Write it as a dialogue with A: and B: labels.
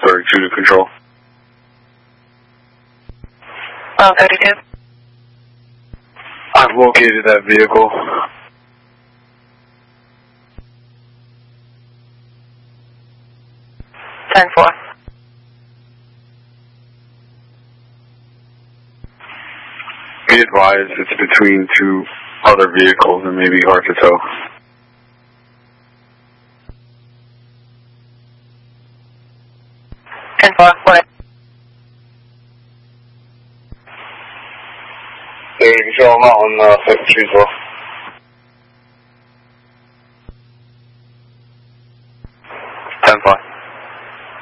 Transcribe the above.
A: 32 to control.
B: 32.
A: I've located that vehicle.
B: Ten four.
A: Be advised, it's between two other vehicles and maybe hard to tow.
B: Ten four. What?
A: Hey, control, I'm out on 5th Street as well.